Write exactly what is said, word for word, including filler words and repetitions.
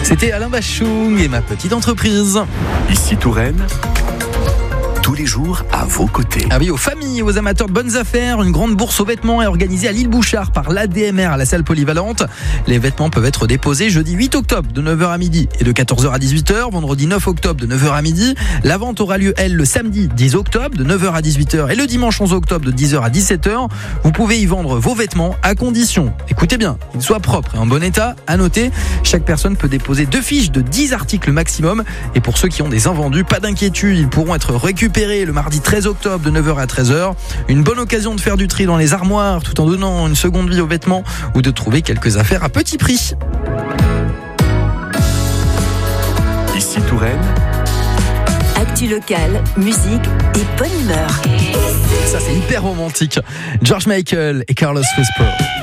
C'était Alain Bachung et ma petite entreprise. Ici Touraine, tous les jours à vos côtés. Ah oui, aux familles et aux amateurs de bonnes affaires, une grande bourse aux vêtements est organisée à l'île Bouchard par l'A D M R à la salle polyvalente. Les vêtements peuvent être déposés jeudi huit octobre de neuf heures à midi et de quatorze heures à dix-huit heures, vendredi neuf octobre de neuf heures à midi. La vente aura lieu, elle, le samedi dix octobre de neuf heures à dix-huit heures et le dimanche onze octobre de dix heures à dix-sept heures. Vous pouvez y vendre vos vêtements à condition, écoutez bien, qu'ils soient propres et en bon état. À noter, chaque personne peut déposer deux fiches de dix articles maximum. Et pour ceux qui ont des invendus, pas d'inquiétude, ils pourront être récupérés le mardi treize octobre de neuf heures à treize heures. Une bonne occasion de faire du tri dans les armoires tout en donnant une seconde vie aux vêtements ou de trouver quelques affaires à petit prix. Ici Touraine, actu locale, musique et bonne humeur. Ça c'est hyper romantique. George Michael et Carlos Whisper.